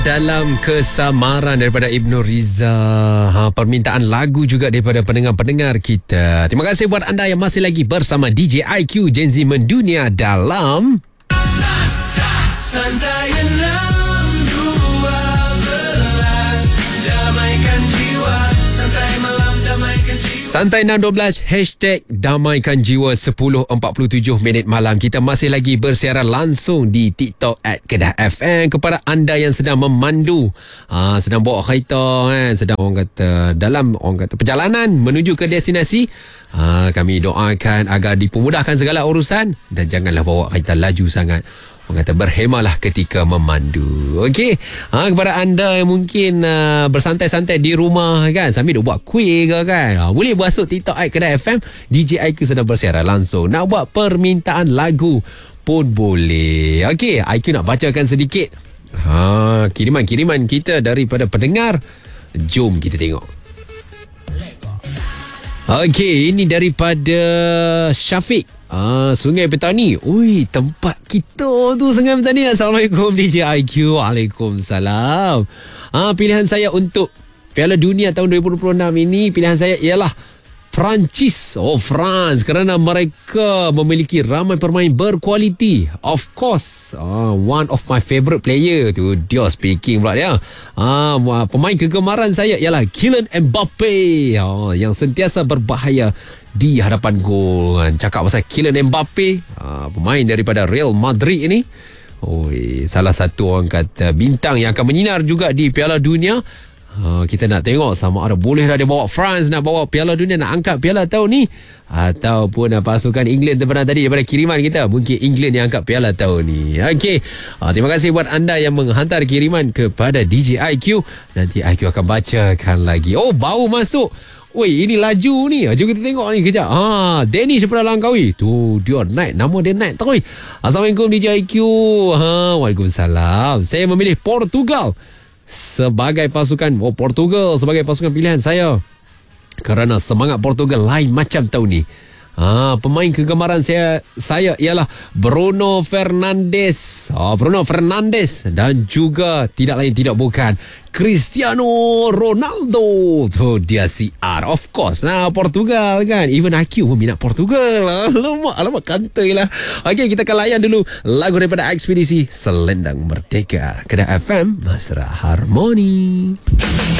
Dalam kesamaran daripada Ibnu Riza, permintaan lagu juga daripada pendengar-pendengar kita. Terima kasih buat anda yang masih lagi bersama DJ IQ Gen Z Mendunia dalam Santai 6.12 Damaikan jiwa. Santai malam damaikan jiwa. Santai 6.12 #Damaikan Jiwa 10.47 minit malam. Kita masih lagi bersiaran langsung di TikTok @Kedah FM. Kepada anda yang sedang memandu, sedang bawa kereta, sedang dalam perjalanan menuju ke destinasi, kami doakan agar dipermudahkan segala urusan dan janganlah bawa kereta laju sangat. Orang kata berhemalah ketika memandu. Okey. Kepada anda yang mungkin bersantai-santai di rumah kan, sambil duk buat kuih ke kan, boleh masuk TikTok Kedah FM. DJ IQ sedang bersiaran langsung. Nak buat permintaan lagu pun boleh. Okey, IQ nak bacakan sedikit kiriman-kiriman kita daripada pendengar. Jom kita tengok. Okey, ini daripada Syafiq. Sungai Petani. Ui, tempat kita tu Sungai Petani. Assalamualaikum DJ IQ. Waalaikumsalam. Pilihan saya untuk Piala Dunia tahun 2026 ini, pilihan saya ialah Perancis. France, kerana mereka memiliki ramai pemain berkualiti. Of course, one of my favourite player tu dia speaking pula dia. Pemain kegemaran saya ialah Kylian Mbappe, yang sentiasa berbahaya di hadapan gol. Cakap pasal Kylian Mbappe, pemain daripada Real Madrid ini, salah satu orang kata bintang yang akan menyinar juga di Piala Dunia. Kita nak tengok sama ada boleh dah dia bawa France nak bawa Piala Dunia, nak angkat piala tahun ni, ataupun pasukan England daripada tadi daripada kiriman kita, mungkin England yang angkat piala tahun ni. Okey, terima kasih buat anda yang menghantar kiriman kepada DJ IQ. Nanti IQ akan bacakan lagi. Baru masuk. Ini laju ni. Jom kita tengok ni kejap. Danny daripada Langkawi. Tu dia naik. Nama dia naik terus. Assalamualaikum DJ IQ. Waalaikumsalam. Saya memilih Portugal sebagai pasukan. Portugal sebagai pasukan pilihan saya kerana semangat Portugal lain macam tahun ni. Pemain kegemaran saya ialah Bruno Fernandes. Bruno Fernandes dan juga tidak lain tidak bukan Cristiano Ronaldo. Tu dia CR. Of course lah, Portugal kan. Even IQ pun minat Portugal. Alamak kantai lah. Okey, kita akan layan dulu lagu daripada Ekspedisi Selendang Merdeka. Kedah FM, Mesra Harmoni.